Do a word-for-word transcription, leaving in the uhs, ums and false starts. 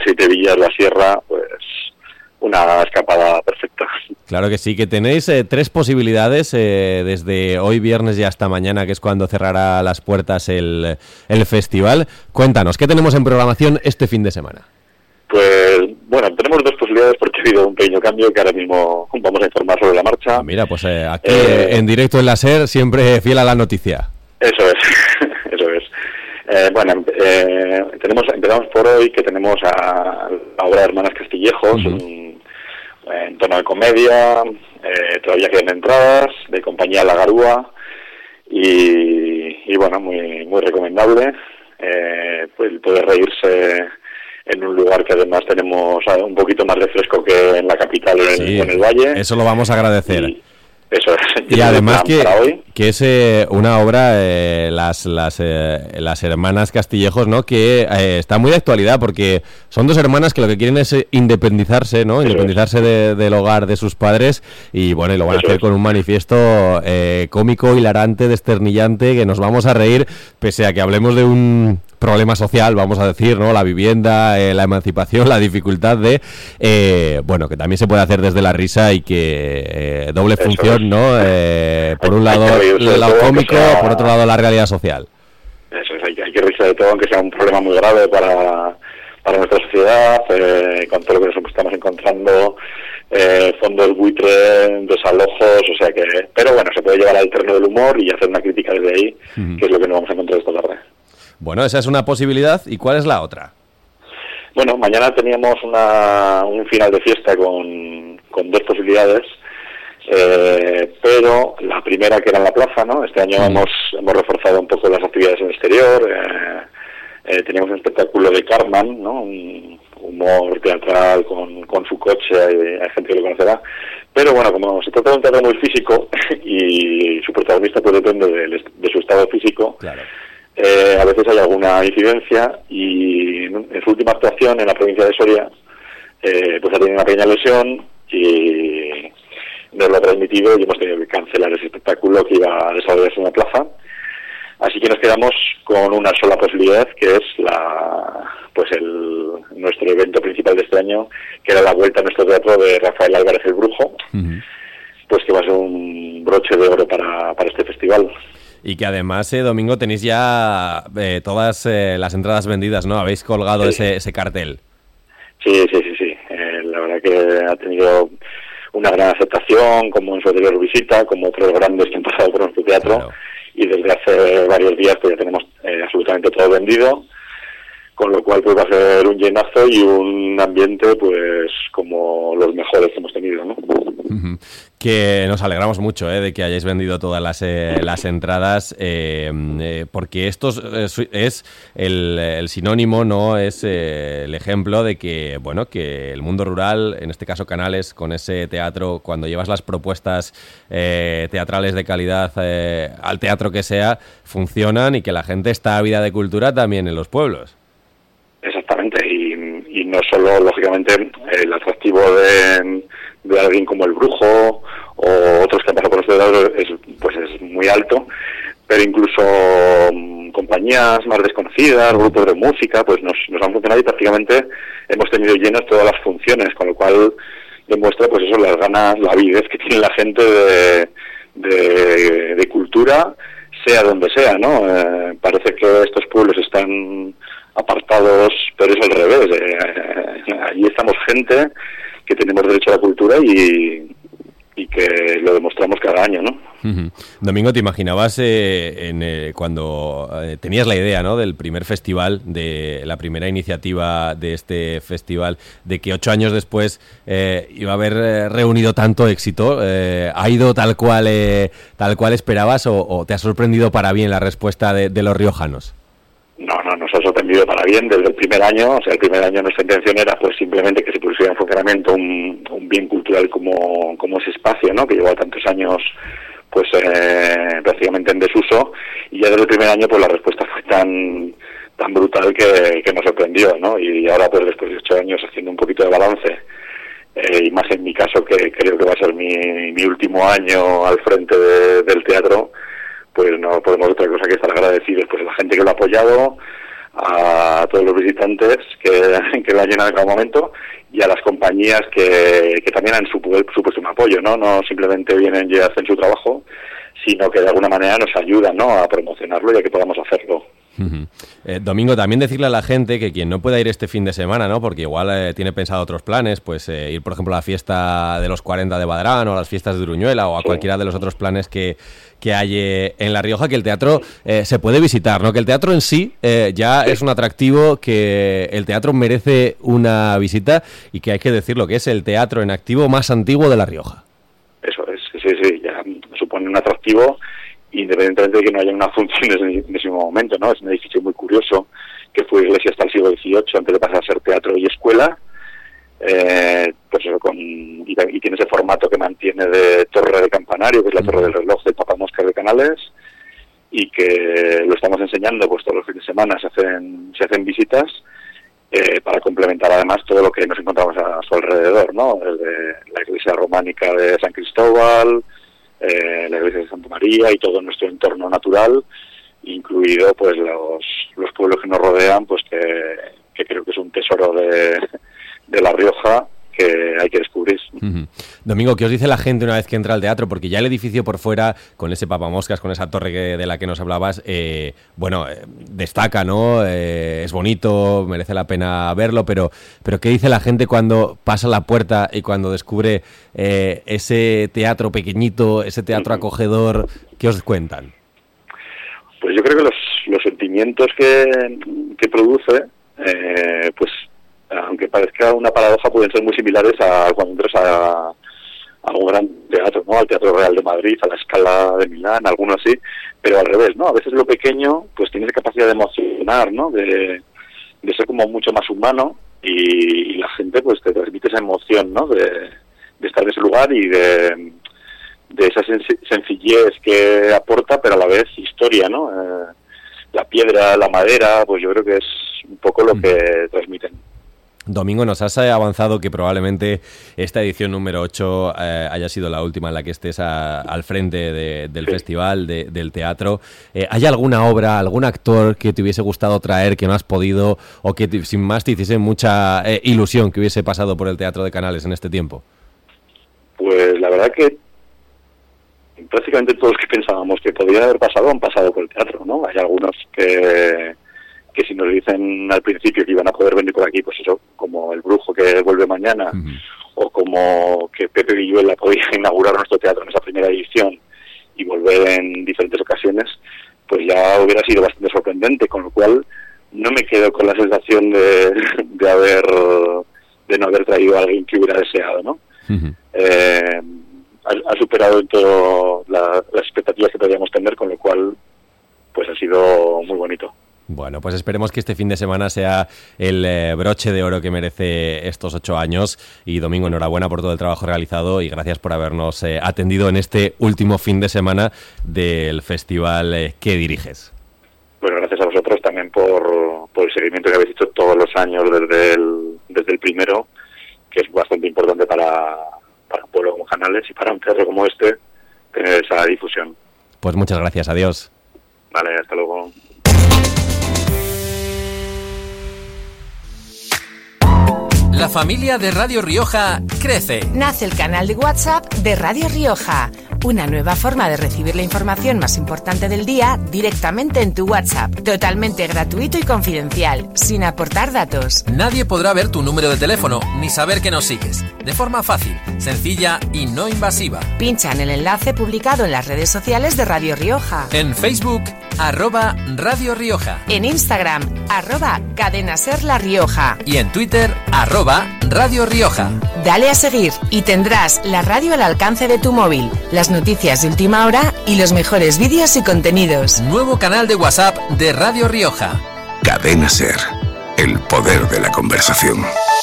Siete Villas, la Sierra, pues una escapada perfecta. Claro que sí, que tenéis eh, tres posibilidades eh, desde hoy viernes y hasta mañana, que es cuando cerrará las puertas el, el festival. Cuéntanos, ¿qué tenemos en programación este fin de semana? Pues bueno, tenemos dos posibilidades porque ha habido un pequeño cambio que ahora mismo vamos a informar sobre la marcha. Ah, mira, pues eh, aquí eh, en directo en la SER, siempre fiel a la noticia. Eso es, eso es. Eh, bueno, eh, tenemos, empezamos por hoy, que tenemos a la obra de Hermanas Castillejos, uh-huh. un, en tono de comedia, eh, todavía quedan entradas, de compañía La Garúa, y, y bueno, muy muy recomendable, eh, pues poder reírse en un lugar que además tenemos un poquito más de fresco que en la capital, sí, en el Valle. Eso lo vamos a agradecer. Y, Eso es. Y además que, que es eh, una obra, eh, las las eh, las hermanas Castillejos, ¿no? Que eh, está muy de actualidad porque son dos hermanas que lo que quieren es independizarse, ¿no? Eso independizarse es. de, del hogar de sus padres y bueno, y lo van Eso a hacer es. con un manifiesto eh, cómico, hilarante, desternillante, que nos vamos a reír pese a que hablemos de un problema social, vamos a decir, ¿no? La vivienda, eh, la emancipación, la dificultad de, eh, bueno, que también se puede hacer desde la risa y que eh, doble Eso función, es. ¿no? Eh, por un lado el lado cómico, sea... por otro lado la realidad social. Eso es, hay, hay que reírse de todo, aunque sea un problema muy grave para, para nuestra sociedad, eh, con todo lo que nos estamos encontrando, eh, fondos buitre, desalojos, o sea que, pero bueno, se puede llevar al terreno del humor y hacer una crítica desde ahí, uh-huh. que es lo que nos vamos a encontrar esta tarde. Bueno, esa es una posibilidad. ¿Y cuál es la otra? Bueno, mañana teníamos una, un final de fiesta con, con dos posibilidades, eh, pero la primera que era en la plaza, ¿no? Este año mm. hemos, hemos reforzado un poco las actividades en el exterior, eh, eh, teníamos un espectáculo de Cartman, ¿no? Un humor teatral con, con su coche, hay, hay gente que lo conocerá, pero bueno, como se trata de un teatro muy físico y su protagonista pues depende de, de su estado físico, claro. Eh, a veces hay alguna incidencia y en su última actuación en la provincia de Soria eh, pues ha tenido una pequeña lesión y nos lo ha transmitido y hemos tenido que cancelar ese espectáculo que iba a desarrollarse en la plaza, así que nos quedamos con una sola posibilidad, que es la pues el nuestro evento principal de este año, que era la vuelta a nuestro teatro de Rafael Álvarez el Brujo, uh-huh. pues que va a ser un broche de oro para, para este festival. Y que además, eh, Domingo, tenéis ya eh, todas eh, las entradas vendidas, ¿no? Habéis colgado sí. ese, ese cartel. Sí, sí, sí, sí. Eh, la verdad que ha tenido una gran aceptación, como en su anterior visita, como otros grandes que han pasado por nuestro teatro. Claro. Y desde hace varios días pues ya tenemos eh, absolutamente todo vendido, con lo cual pues va a ser un llenazo y un ambiente pues como los mejores que hemos tenido, ¿no? Uh-huh. Que nos alegramos mucho eh, de que hayáis vendido todas las eh, las entradas, eh, eh, porque esto es, es el, el sinónimo, no es eh, el ejemplo de que bueno que el mundo rural, en este caso Canales, con ese teatro, cuando llevas las propuestas eh, teatrales de calidad eh, al teatro que sea, funcionan y que la gente está ávida de cultura también en los pueblos. Exactamente, y, y no solo, lógicamente, el atractivo de, de alguien como el Brujo o otros que han pasado por este lado es, pues es muy alto, pero incluso um, compañías más desconocidas, grupos de música, pues nos, nos han funcionado y prácticamente hemos tenido llenas todas las funciones, con lo cual demuestra pues eso, las ganas, la avidez que tiene la gente de, de, de cultura, sea donde sea, ¿no? Eh, parece que estos pueblos están apartados, pero es al revés. Eh, allí estamos gente que tenemos derecho a la cultura y, y que lo demostramos cada año, ¿no? Uh-huh. Domingo, ¿te imaginabas eh, en, eh, cuando eh, tenías la idea, ¿no? del primer festival, de la primera iniciativa de este festival, de que ocho años después eh, iba a haber eh, reunido tanto éxito? Eh, ¿Ha ido tal cual eh, tal cual esperabas o, o te ha sorprendido para bien la respuesta de, de los riojanos? No, no, nos ha sorprendido para bien desde el primer año. O sea, el primer año nuestra intención era pues simplemente que se pusiera en funcionamiento un, un bien cultural como, como ese espacio, ¿no? Que llevaba tantos años pues eh, prácticamente en desuso, y ya desde el primer año pues la respuesta fue tan tan brutal que, que nos sorprendió, ¿no? Y ahora pues después de ocho años haciendo un poquito de balance, eh, y más en mi caso que creo que va a ser mi, mi último año al frente de, del teatro, pues no podemos otra cosa que estar agradecidos pues a la gente que lo ha apoyado, a todos los visitantes que, que vayan en cada momento y a las compañías que, que también han supuesto un apoyo, ¿no? No simplemente vienen y hacen su trabajo, sino que de alguna manera nos ayudan, ¿no?, a promocionarlo y a que podamos hacerlo. Uh-huh. Eh, Domingo, también decirle a la gente que quien no pueda ir este fin de semana, ¿no?, porque igual eh, tiene pensado otros planes, pues eh, ir, por ejemplo, a la fiesta de los cuarenta de Badrán o a las fiestas de Uruñuela o a sí. cualquiera de los otros planes que, que hay eh, en La Rioja, que el teatro eh, se puede visitar, ¿no? Que el teatro en sí eh, ya sí. es un atractivo, que el teatro merece una visita y que hay que decirlo, que es el teatro en activo más antiguo de La Rioja. Eso es, sí, sí, ya supone un atractivo, independientemente de que no haya una función en ese momento, ¿no? Es un edificio muy curioso, que fue iglesia hasta el siglo dieciocho, antes de pasar a ser teatro y escuela, eh, pues eso, con, y, y tiene ese formato que mantiene de torre de campanario, que es la torre del reloj del Papamoscas de Canales, y que lo estamos enseñando, pues todos los fines de semana se hacen, se hacen visitas, eh, para complementar además todo lo que nos encontramos a su alrededor, ¿no? Desde la iglesia románica de San Cristóbal, Eh, la iglesia de Santa María y todo nuestro entorno natural, incluido pues los, los pueblos que nos rodean, pues que, que creo que es un tesoro de, de La Rioja que hay que descubrir. Uh-huh. Domingo, ¿qué os dice la gente una vez que entra al teatro? Porque ya el edificio por fuera, con ese papamoscas, con esa torre que, de la que nos hablabas, eh, bueno, eh, destaca, ¿no? Eh, es bonito, merece la pena verlo, pero, pero ¿qué dice la gente cuando pasa la puerta y cuando descubre eh, ese teatro pequeñito, ese teatro uh-huh. acogedor? ¿Qué os cuentan? Pues yo creo que los, los sentimientos que, que produce, eh, pues aunque parezca una paradoja, pueden ser muy similares a cuando entras a, a un gran teatro, ¿no? Al Teatro Real de Madrid, a la Scala de Milán, alguno así, pero al revés, ¿no? A veces lo pequeño pues tiene capacidad de emocionar, ¿no? De, de ser como mucho más humano y, y la gente pues te transmite esa emoción, ¿no? De, de estar en ese lugar y de, de esa sencillez que aporta, pero a la vez historia, ¿no? Eh, la piedra, la madera, pues yo creo que es un poco lo que transmiten. Domingo, nos has avanzado que probablemente esta edición número ocho eh, haya sido la última en la que estés a, al frente de, del sí. festival, de, del teatro. Eh, ¿Hay alguna obra, algún actor que te hubiese gustado traer, que no has podido, o que te, sin más te hiciese mucha eh, ilusión que hubiese pasado por el Teatro de Canales en este tiempo? Pues la verdad que prácticamente todos los que pensábamos que podían haber pasado han pasado por el teatro, ¿no? Hay algunos que... que si nos dicen al principio que iban a poder venir por aquí, pues eso, como El Brujo que vuelve mañana, uh-huh. o como que Pepe Villuela podía inaugurar nuestro teatro en esa primera edición y volver en diferentes ocasiones, pues ya hubiera sido bastante sorprendente, con lo cual no me quedo con la sensación de, de haber de no haber traído a alguien que hubiera deseado, ¿no? Uh-huh. Eh, ha, ha superado en todo la, las expectativas que podíamos tener, con lo cual pues ha sido muy bonito. Bueno, pues esperemos que este fin de semana sea el eh, broche de oro que merece estos ocho años. Y Domingo, enhorabuena por todo el trabajo realizado y gracias por habernos eh, atendido en este último fin de semana del festival eh, que diriges. Bueno, gracias a vosotros también por, por el seguimiento que habéis hecho todos los años desde el, desde el primero, que es bastante importante para, para un pueblo como Canales y para un teatro como este, tener esa difusión. Pues muchas gracias, adiós. Vale, hasta luego. La familia de Radio Rioja crece. Nace el canal de WhatsApp de Radio Rioja, una nueva forma de recibir la información más importante del día directamente en tu WhatsApp. Totalmente gratuito y confidencial, sin aportar datos. Nadie podrá ver tu número de teléfono ni saber que nos sigues. De forma fácil, sencilla y no invasiva. Pincha en el enlace publicado en las redes sociales de Radio Rioja. En Facebook, arroba Radio Rioja. En Instagram, arroba Cadena Ser La Rioja. Y en Twitter, arroba Radio Rioja. Dale a seguir y tendrás la radio al alcance de tu móvil, las noticias de última hora y los mejores vídeos y contenidos. Nuevo canal de WhatsApp de Radio Rioja. Cadena Ser, el poder de la conversación.